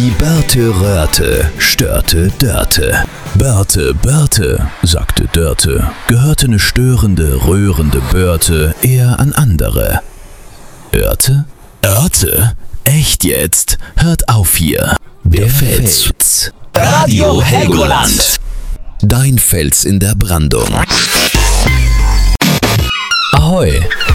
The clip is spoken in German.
Die Börte Röhrte störte Dörte. Börte, sagte Dörte, gehörte ne störende, rührende Börte eher an andere. Örte? Echt jetzt? Hört auf hier. Der Fels. Radio Helgoland. Dein Fels in der Brandung. Ahoi,